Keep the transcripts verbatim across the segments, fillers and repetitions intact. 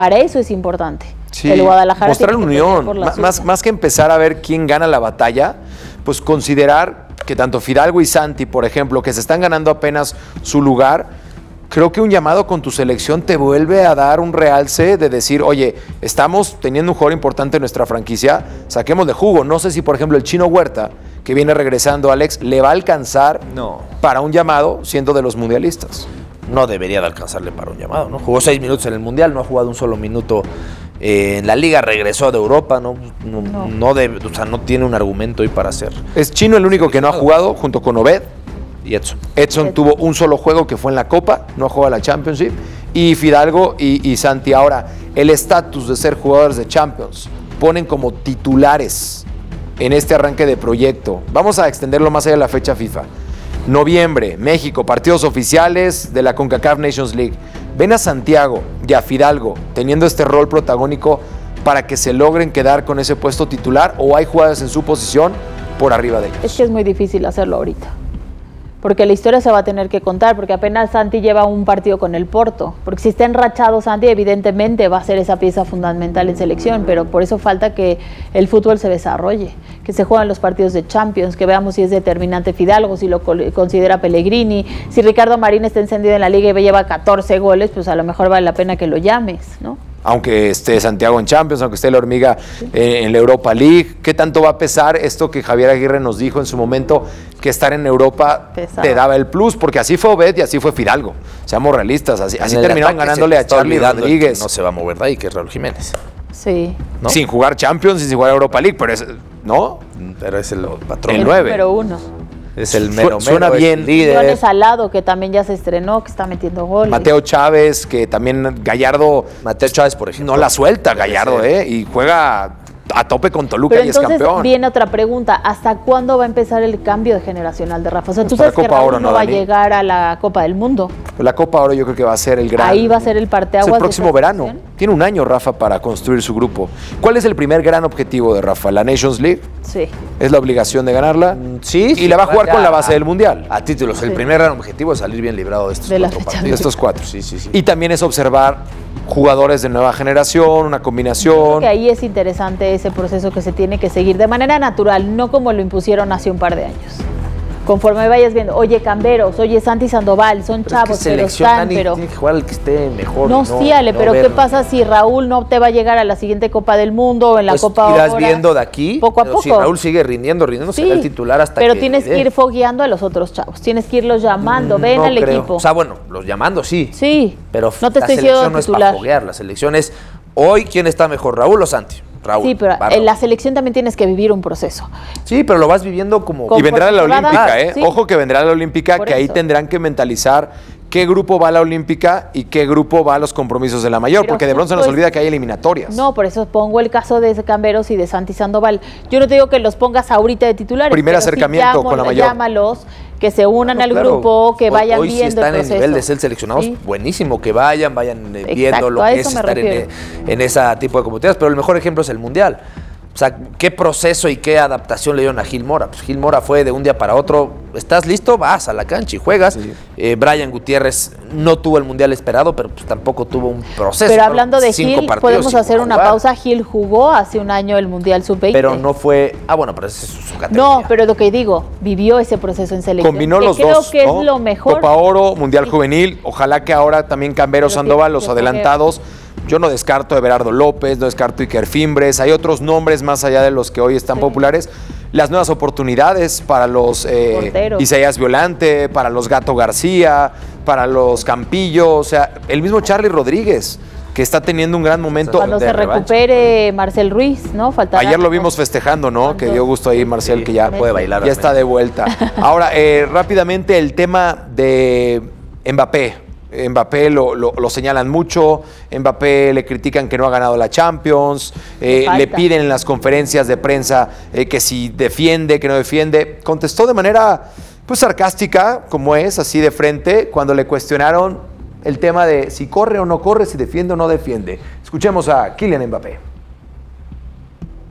Para eso es importante. Sí, el Guadalajara mostrar tiene unión, por la más, más que empezar a ver quién gana la batalla, pues considerar que tanto Fidalgo y Santi, por ejemplo, que se están ganando apenas su lugar, creo que un llamado con tu selección te vuelve a dar un realce de decir, oye, estamos teniendo un jugador importante en nuestra franquicia, saquemos de jugo. No sé si, por ejemplo, el Chino Huerta, que viene regresando, Alex, le va a alcanzar no. para un llamado siendo de los mundialistas. No debería de alcanzarle para un llamado, ¿no? Jugó seis minutos en el Mundial, no ha jugado un solo minuto eh, en la Liga, regresó de Europa, ¿no? No, no. no, debe, o sea, no tiene un argumento hoy para hacer. Es Chino el único que no ha jugado, junto con Obed. Y Edson. Edson Edson tuvo un solo juego que fue en la Copa, no ha jugado la Championship. Y Fidalgo y, y Santi. Ahora, el estatus de ser jugadores de Champions ponen como titulares en este arranque de proyecto. Vamos a extenderlo más allá de la fecha FIFA. Noviembre, México, partidos oficiales de la CONCACAF Nations League. ¿Ven a Santiago y a Fidalgo teniendo este rol protagónico para que se logren quedar con ese puesto titular, o hay jugadores en su posición por arriba de ellos? Es que es muy difícil hacerlo ahorita, porque la historia se va a tener que contar, porque apenas Santi lleva un partido con el Porto, porque si está enrachado Santi, evidentemente va a ser esa pieza fundamental en selección, pero por eso falta que el fútbol se desarrolle, que se jueguen los partidos de Champions, que veamos si es determinante Fidalgo, si lo considera Pellegrini, si Ricardo Marín está encendido en la liga y lleva catorce goles, pues a lo mejor vale la pena que lo llames, ¿no? Aunque esté Santiago en Champions, aunque esté la Hormiga eh, en la Europa League, ¿qué tanto va a pesar esto que Javier Aguirre nos dijo en su momento, que estar en Europa Pesado. te daba el plus? Porque así fue Obed y así fue Fidalgo. Seamos realistas, así, así terminaron ganándole a Charlie Rodríguez. No se va a mover de ahí, que es Raúl Jiménez. Sí. ¿No? Sin jugar Champions y sin jugar Europa League, pero es, ¿no? Pero es el patrón. El nueve. Número uno. Es el mero, mero Suena bien. Líder. Salado, que también ya se estrenó, que está metiendo goles. Mateo Chávez, que también Gallardo... Mateo Chávez, por ejemplo. No la suelta Gallardo, ¿eh? Y juega a tope con Toluca. Pero y entonces es campeón. Viene otra pregunta, ¿hasta cuándo va a empezar el cambio de generacional de Rafa? O sea, tú sabes que Raúl Oro, no, no va a llegar a la Copa del Mundo. La Copa Oro yo creo que va a ser el gran... Ahí va a ser el parteaguas. Es el próximo verano. Tiene un año Rafa para construir su grupo. ¿Cuál es el primer gran objetivo de Rafa? ¿La Nations League? Sí. ¿Es la obligación de ganarla? Sí. Y sí, la va a jugar con la base a, del Mundial. A títulos. Sí. El primer gran objetivo es salir bien librado de estos de cuatro partidos. De estos cuatro. Sí, sí, sí. Y también es observar jugadores de nueva generación, una combinación. Yo creo que ahí es interesante ese proceso que se tiene que seguir de manera natural, no como lo impusieron hace un par de años. Conforme vayas viendo, oye, Camberos, oye, Santi Sandoval, son pero chavos, es que pero están, pero... Tiene que jugar el que esté mejor. No, no sí, Ale, no pero ver... ¿qué pasa si Raúl no te va a llegar a la siguiente Copa del Mundo o en la pues Copa irás ahora, viendo de aquí, poco a poco. Si Raúl sigue rindiendo, rindiendo, sí, será el titular hasta pero que... Pero tienes que ir fogueando a los otros chavos, tienes que irlos llamando, ven no al creo. equipo. O sea, bueno, los llamando sí. Sí, pero no te la estoy selección diciendo no es titular. para foguear, la selección es hoy, ¿quién está mejor, Raúl o Santi? Raúl. Sí, pero en la selección también tienes que vivir un proceso. Sí, pero lo vas viviendo como... Y vendrá la Olímpica, ¿eh? Sí. Ojo que vendrá la Olímpica, Por que ahí eso. tendrán que mentalizar qué grupo va a la Olímpica y qué grupo va a los compromisos de la mayor, Pero porque de pronto se nos justo olvida es- que hay eliminatorias. No, por eso pongo el caso de Camberos y de Santi Sandoval. Yo no te digo que los pongas ahorita de titulares. Primer pero acercamiento sí con la mayor. Llámalos, que se unan No, al claro. grupo, que Hoy- vayan hoy, si viendo están el en proceso. nivel de ser seleccionados, Sí. buenísimo, que vayan, vayan eh, viendo Exacto, lo a que eso es me estar en, refiero. en ese tipo de competiciones, pero el mejor ejemplo es el Mundial. O sea, ¿qué proceso y qué adaptación le dieron a Gil Mora? Pues Gil Mora fue de un día para otro, ¿estás listo? Vas a la cancha y juegas. Sí. Eh, Brian Gutiérrez no tuvo el Mundial esperado, pero pues tampoco tuvo un proceso. Pero ¿no? hablando de Cinco Gil, partidos podemos sin hacer una jugar. pausa. Gil jugó hace un año el Mundial sub veinte. Pero no fue... Ah, bueno, pero esa es su, su categoría. No, pero lo que digo, vivió ese proceso en selección. Combinó que los creo dos, que ¿no? es lo mejor. Copa Oro, Mundial Sí. Juvenil. Ojalá que ahora también Camberos, Pero Sandoval, que- los que adelantados. Yo no descarto a Everardo López, no descarto a Iker Fimbres. Hay otros nombres más allá de los que hoy están Sí. populares. Las nuevas oportunidades para los eh, Porteros. Isaías Violante, para los Gato García, para los Campillo. O sea, el mismo Charlie Rodríguez, que está teniendo un gran momento. Cuando de se revancha. recupere Marcel Ruiz, ¿no? Faltará Ayer lo vimos festejando, ¿no? ¿Cuántos? Que dio gusto ahí, Marcial, Sí, que ya puede bailar. ya está de vuelta. Ahora, eh, rápidamente, el tema de Mbappé. Mbappé lo, lo, lo señalan mucho, Mbappé le critican que no ha ganado la Champions, eh, Le le falta. piden en las conferencias de prensa eh, que si defiende, que no defiende. Contestó de manera pues sarcástica, como es, así de frente, cuando le cuestionaron el tema de si corre o no corre, si defiende o no defiende. Escuchemos a Kylian Mbappé.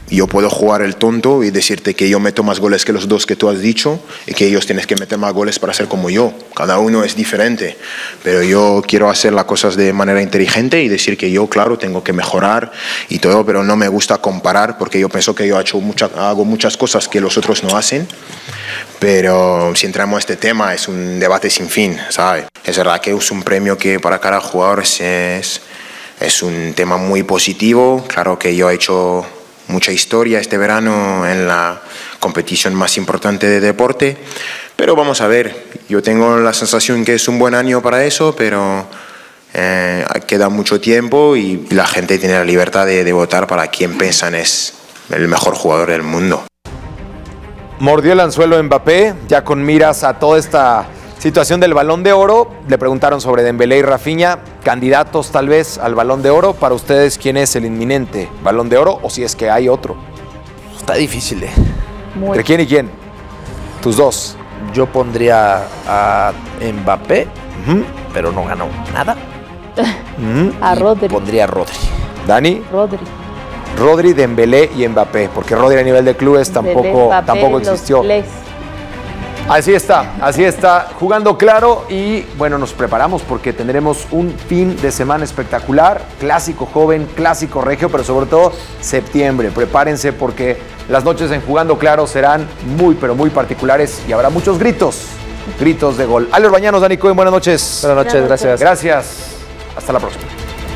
Yo puedo jugar el tonto y decirte que yo meto más goles que los dos que tú has dicho y que ellos tienen que meter más goles para ser como yo. Cada uno es diferente, pero yo quiero hacer las cosas de manera inteligente y decir que yo, claro, tengo que mejorar y todo, pero no me gusta comparar porque yo pienso que yo he hecho mucha, hago muchas cosas que los otros no hacen. Pero si entramos a este tema es un debate sin fin, ¿sabes? Es verdad que es un premio que para cada jugador es, es un tema muy positivo. Claro que yo he hecho mucha historia este verano en la competición más importante de deporte, pero vamos a ver, yo tengo la sensación que es un buen año para eso, pero eh, queda mucho tiempo y la gente tiene la libertad de, de votar para quien piensan es el mejor jugador del mundo. Mordió el anzuelo Mbappé, ya con miras a toda esta situación del Balón de Oro. Le preguntaron sobre Dembélé y Rafinha, candidatos tal vez al Balón de Oro. Para ustedes, ¿quién es el inminente Balón de Oro o si es que hay otro? Está difícil, ¿eh? Muy. ¿Entre quién y quién? Tus dos. Yo pondría a Mbappé, Uh-huh. pero no ganó nada. Uh-huh. A Y Rodri. Pondría a Rodri. Dani, Rodri. Rodri, Dembélé y Mbappé, porque Rodri a nivel de clubes tampoco, Mbappé, tampoco los existió. Plays. Así está, así está, jugando claro y bueno, nos preparamos porque tendremos un fin de semana espectacular, clásico joven, clásico regio, pero sobre todo septiembre. Prepárense porque las noches en Jugando Claro serán muy, pero muy particulares y habrá muchos gritos, gritos de gol. Ale Orbañanos, Dani Cohen, buenas noches. Buenas noches, gracias. Gracias, hasta la próxima.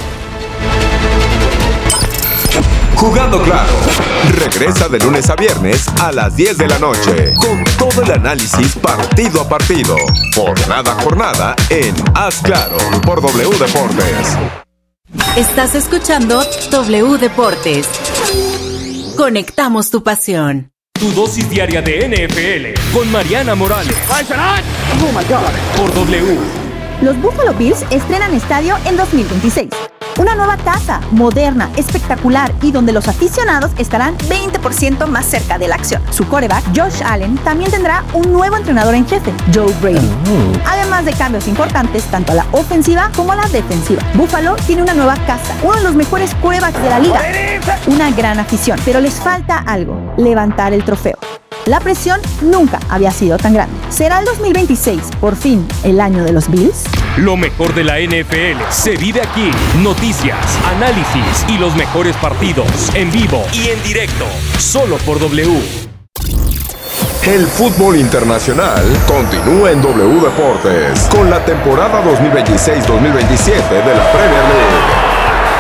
Jugando Claro, regresa de lunes a viernes a las diez de la noche con todo el análisis partido a partido, jornada a jornada en Haz Claro por W Deportes. Estás escuchando W Deportes. Conectamos tu pasión. Tu dosis diaria de N F L con Mariana Morales. Oh my God. Por W. Los Buffalo Bills estrenan estadio en dos mil veintiséis. Una nueva casa, moderna, espectacular y donde los aficionados estarán veinte por ciento más cerca de la acción. Su quarterback, Josh Allen, también tendrá un nuevo entrenador en jefe, Joe Brady. Además de cambios importantes tanto a la ofensiva como a la defensiva. Buffalo tiene una nueva casa, uno de los mejores quarterbacks de la liga. Una gran afición, pero les falta algo, levantar el trofeo. La presión nunca había sido tan grande. ¿Será el dos mil veintiséis, por fin, el año de los Bills? Lo mejor de la N F L se vive aquí. Noticias, análisis y los mejores partidos en vivo y en directo. Solo por W. El fútbol internacional continúa en W Deportes con la temporada dos mil veintiséis dos mil veintisiete de la Premier League.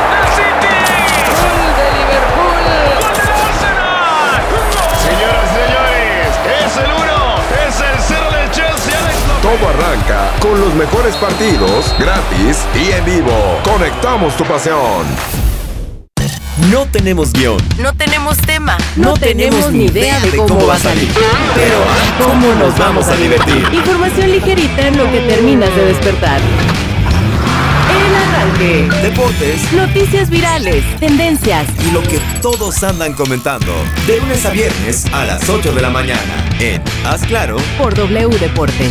Todo arranca con los mejores partidos, gratis y en vivo. Conectamos tu pasión. No tenemos guión. No tenemos tema. No, no tenemos ni idea de cómo, cómo va a salir. Pero ¿cómo nos vamos a divertir? Información ligerita en lo que terminas de despertar. El arranque. Deportes. Noticias virales. Tendencias. Y lo que todos andan comentando. De lunes a viernes a las ocho de la mañana. En Haz Claro. Por W Deportes.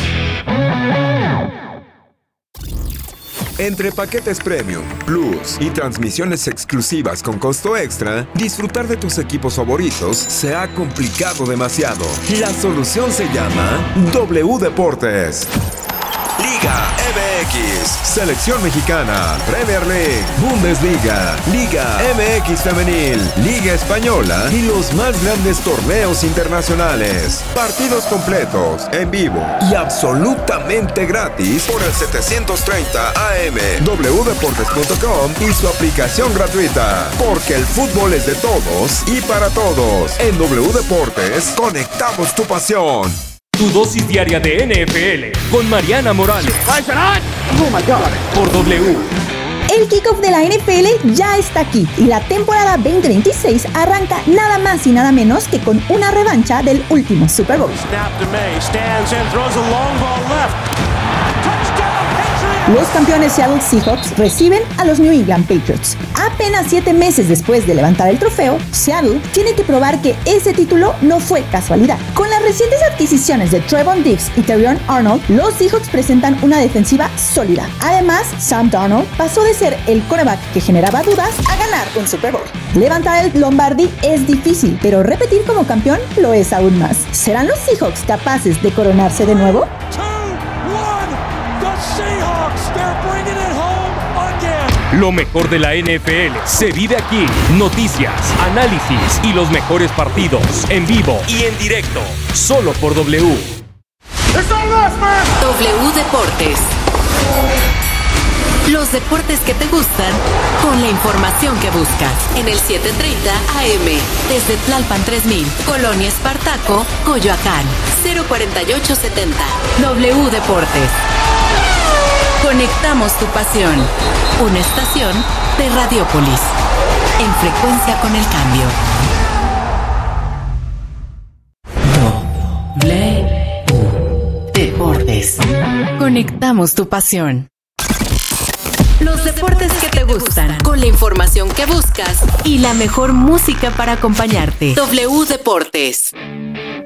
Entre paquetes Premium, Plus y transmisiones exclusivas con costo extra, disfrutar de tus equipos favoritos se ha complicado demasiado. La solución se llama W Deportes. Liga M X, Selección Mexicana, Premier League, Bundesliga, Liga M X Femenil, Liga Española y los más grandes torneos internacionales. Partidos completos, en vivo y absolutamente gratis por el setecientos treinta A M, w deportes punto com y su aplicación gratuita. Porque el fútbol es de todos y para todos. En W Deportes, conectamos tu pasión. Tu dosis diaria de N F L con Mariana Morales. Oh my God. Por W. El kickoff de la N F L ya está aquí y la temporada veinte veintiséis arranca nada más y nada menos que con una revancha del último Super Bowl. Los campeones Seattle Seahawks reciben a los New England Patriots. Apenas siete meses después de levantar el trofeo, Seattle tiene que probar que ese título no fue casualidad. Con las recientes adquisiciones de Trevon Diggs y Terrion Arnold, los Seahawks presentan una defensiva sólida. Además, Sam Darnold pasó de ser el quarterback que generaba dudas a ganar un Super Bowl. Levantar el Lombardi es difícil, pero repetir como campeón lo es aún más. ¿Serán los Seahawks capaces de coronarse de nuevo? Lo mejor de la N F L se vive aquí. Noticias, análisis y los mejores partidos en vivo y en directo. Solo por W. W Deportes. Los deportes que te gustan con la información que buscas. En el siete treinta A M. Desde Tlalpan tres mil. Colonia Espartaco, Coyoacán. cero cuarenta y ocho setenta. W Deportes. Conectamos tu pasión. Una estación de Radiópolis. En frecuencia con el cambio. W Deportes. Conectamos tu pasión. Los deportes que te gustan, con la información que buscas y la mejor música para acompañarte. W Deportes.